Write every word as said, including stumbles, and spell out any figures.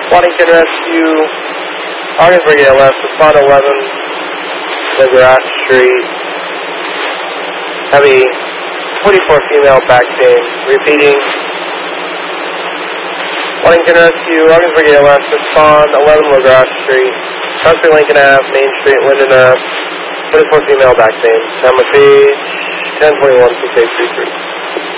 Waddington Rescue, Augsburg A L S, respond eleven, McGrath Street. Heavy forty-four female back pain. Repeating. Waddington Rescue, Augsburg A L S, respond eleven McGrath Street. Country Lincoln Ave, Main Street, Linden Ave. forty-four female back pain. Time of page ten twenty-one, two K three three.